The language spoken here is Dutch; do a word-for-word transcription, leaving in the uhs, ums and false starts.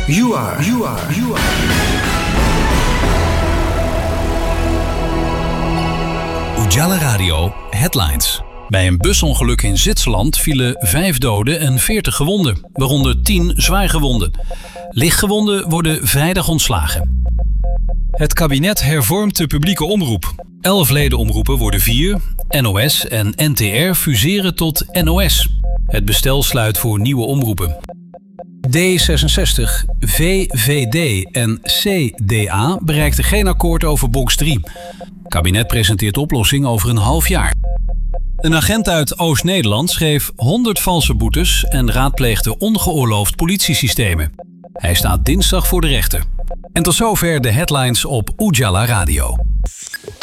You are, you are, you are. Ujala Radio Headlines. Bij een busongeluk in Zwitserland vielen vijf doden en veertig gewonden, waaronder tien zwaargewonden. Lichtgewonden worden vrijdag ontslagen. Het kabinet hervormt de publieke omroep. Elf ledenomroepen worden vier. N O S en N T R fuseren tot N O S. Het bestel sluit voor nieuwe omroepen. D zesenzestig, V V D en C D A bereikten geen akkoord over box drie. Het kabinet presenteert oplossing over een half jaar. Een agent uit Oost-Nederland schreef honderd valse boetes en raadpleegde ongeoorloofd politiesystemen. Hij staat dinsdag voor de rechter. En tot zover de headlines op Ujala Radio.